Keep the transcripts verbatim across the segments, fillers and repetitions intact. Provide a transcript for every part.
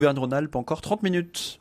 Auvergne-Rhône-Alpes, encore trente minutes.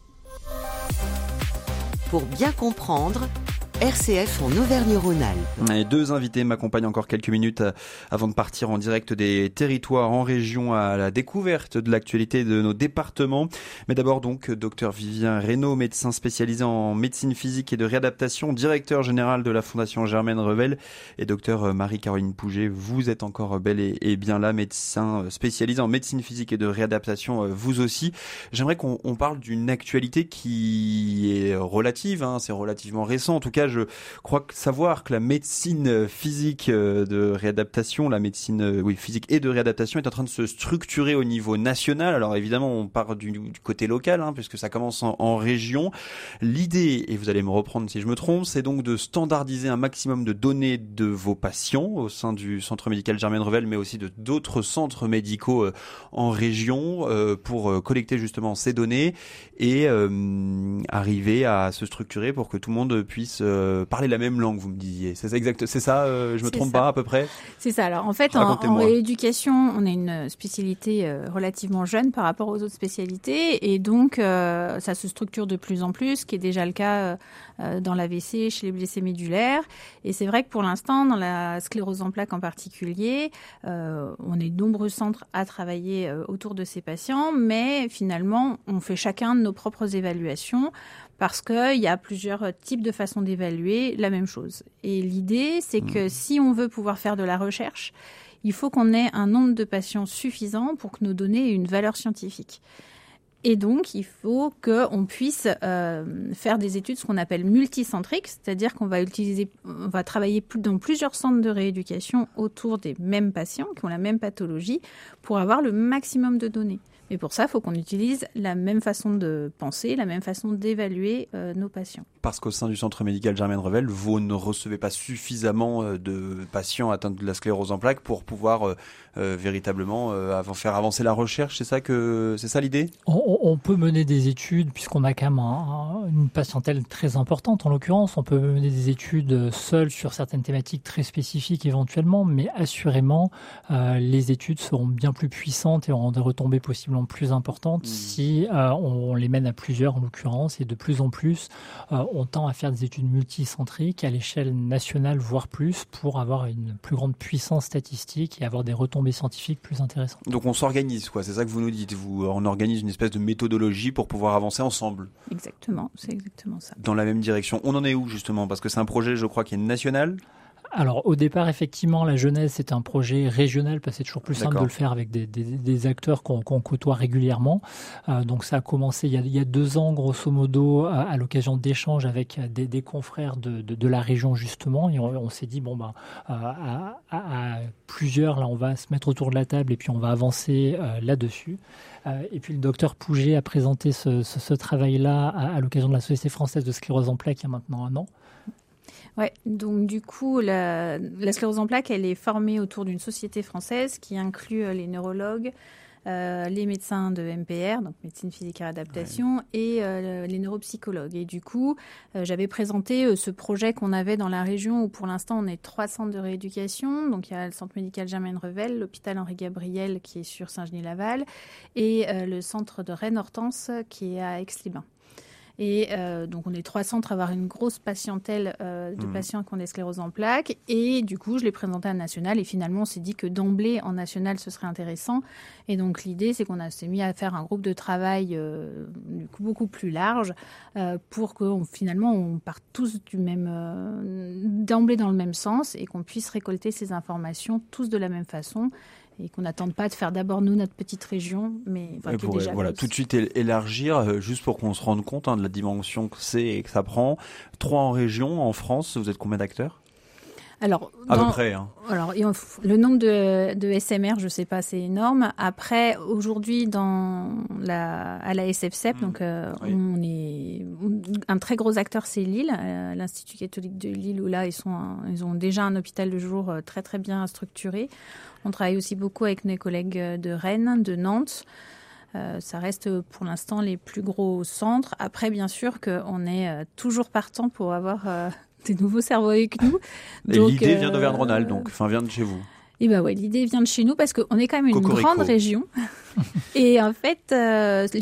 Pour bien comprendre, R C F en Auvergne-Rhône-Alpes. Et deux invités m'accompagnent encore quelques minutes avant de partir en direct des territoires en région à la découverte de l'actualité de nos départements. Mais d'abord donc, docteur Vivien Reynaud, médecin spécialisé en médecine physique et de réadaptation, directeur général de la Fondation Germaine Revel, et docteur Marie-Caroline Pouget, vous êtes encore bel et bien là, médecin spécialisé en médecine physique et de réadaptation, vous aussi. J'aimerais qu'on on parle d'une actualité qui est relative, hein, c'est relativement récent en tout cas. Je crois que savoir que la médecine physique de réadaptation, la médecine oui, physique et de réadaptation est en train de se structurer au niveau national. Alors évidemment, on part du, du côté local, hein, puisque ça commence en, en région. L'idée, et vous allez me reprendre si je me trompe, c'est donc de standardiser un maximum de données de vos patients au sein du centre médical Germaine Revel, mais aussi de d'autres centres médicaux euh, en région euh, pour euh, collecter justement ces données et euh, arriver à se structurer pour que tout le monde puisse euh, parler la même langue, vous me disiez. C'est ça exact, c'est ça, euh, je me c'est trompe ça. pas à peu près? C'est ça. Alors en fait, en, en rééducation, on a une spécialité euh, relativement jeune par rapport aux autres spécialités et donc euh, ça se structure de plus en plus, ce qui est déjà le cas euh, dans l'A V C, chez les blessés médulaires. Et c'est vrai que pour l'instant, dans la sclérose en plaques en particulier, euh, on est de nombreux centres à travailler euh, autour de ces patients, mais finalement, on fait chacun de nos propres évaluations parce qu'il y a plusieurs types de façons d'évaluer la même chose. Et l'idée, c'est que si on veut pouvoir faire de la recherche, il faut qu'on ait un nombre de patients suffisant pour que nos données aient une valeur scientifique. Et donc, il faut qu'on puisse euh, faire des études, ce qu'on appelle multicentriques, c'est-à-dire qu'on va utiliser, on va travailler dans plusieurs centres de rééducation autour des mêmes patients qui ont la même pathologie pour avoir le maximum de données. Mais pour ça, il faut qu'on utilise la même façon de penser, la même façon d'évaluer euh, nos patients. Parce qu'au sein du centre médical Germaine Revel, vous ne recevez pas suffisamment de patients atteints de la sclérose en plaques pour pouvoir euh, euh, véritablement euh, faire avancer la recherche. C'est ça que c'est ça l'idée ? on, on peut mener des études puisqu'on a quand même un, une patientèle très importante en l'occurrence. On peut mener des études seules sur certaines thématiques très spécifiques éventuellement, mais assurément euh, les études seront bien plus puissantes et auront des retombées possiblement plus importantes mmh. si euh, on les mène à plusieurs en l'occurrence, et de plus en plus euh, on tend à faire des études multicentriques à l'échelle nationale voire plus pour avoir une plus grande puissance statistique et avoir des retombées scientifiques plus intéressantes. Donc on s'organise quoi, c'est ça que vous nous dites, vous, on organise une espèce de méthodologie pour pouvoir avancer ensemble. Exactement, c'est exactement ça. Dans la même direction. On en est où justement ? Parce que c'est un projet je crois qui est national. Alors au départ, effectivement, la jeunesse, c'est un projet régional parce que c'est toujours plus simple D'accord. de le faire avec des, des, des acteurs qu'on, qu'on côtoie régulièrement. Euh, donc ça a commencé il y a, il y a deux ans, grosso modo, à, à l'occasion d'échanges avec des, des confrères de, de, de la région justement. Et on, on s'est dit, bon, ben, euh, à, à, à plusieurs, là, on va se mettre autour de la table et puis on va avancer euh, là-dessus. Euh, et puis le docteur Pouget a présenté ce, ce, ce travail-là à, à l'occasion de la Société française de sclérose en plaques il y a maintenant un an. Ouais, donc du coup, la, la sclérose en plaques, elle est formée autour d'une société française qui inclut les neurologues, euh, les médecins de M P R, donc médecine physique et réadaptation, ouais. et euh, les neuropsychologues. Et du coup, euh, j'avais présenté euh, ce projet qu'on avait dans la région où pour l'instant on est trois centres de rééducation. Donc il y a le centre médical Germaine Revel, l'hôpital Henri Gabriel qui est sur Saint-Genis-Laval et euh, le centre de Rennes-Hortense qui est à Aix-les-Bains. Et euh, donc, on est trois centres à avoir une grosse patientèle euh, de mmh. patients qui ont des scléroses en plaques. Et du coup, je l'ai présenté à National. Et finalement, on s'est dit que d'emblée, en National, ce serait intéressant. Et donc, l'idée, c'est qu'on a, s'est mis à faire un groupe de travail euh, du coup, beaucoup plus large euh, pour que on, finalement, on parte tous du même, euh, d'emblée dans le même sens et qu'on puisse récolter ces informations tous de la même façon. Et qu'on n'attende pas de faire d'abord, nous, notre petite région, mais enfin, pour, déjà voilà, tout de suite élargir, euh, juste pour qu'on se rende compte hein, de la dimension que c'est et que ça prend. Trois en région, en France, vous êtes combien d'acteurs ? Alors, à dans, peu près. Hein. Alors, le nombre de, de S M R, je ne sais pas, c'est énorme. Après, aujourd'hui, dans la, à la S F C E P, mmh. donc, euh, oui. on est un très gros acteur, c'est Lille, euh, l'Institut catholique de Lille, où là, ils, sont un, ils ont déjà un hôpital de jour très, très bien structuré. On travaille aussi beaucoup avec nos collègues de Rennes, de Nantes. Euh, ça reste pour l'instant les plus gros centres. Après, bien sûr qu'on est euh, toujours partant pour avoir euh, des nouveaux cerveaux avec nous. Et donc, l'idée euh, vient d'Auvergne-Rhône-Alpes, donc, enfin vient de chez vous. Et bah ouais, l'idée vient de chez nous parce qu'on est quand même une Cocorico. grande région. Et en fait, euh,